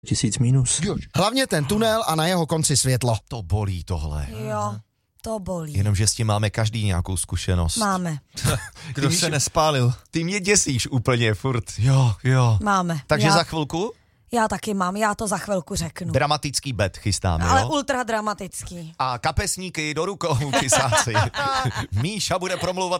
1000 minus. Hlavně ten tunel a na jeho konci světlo. To bolí tohle. Jo, to bolí. Jenomže s tím máme každý nějakou zkušenost. Máme. Kdo se nespálil? Ty mě děsíš úplně furt. Jo. Máme. Takže za chvilku? Já taky mám, já to za chvilku řeknu. Dramatický bet chystáme, Ale jo? ultra dramatický. A kapesníky do rukou, kysáci. Míša bude promlouvat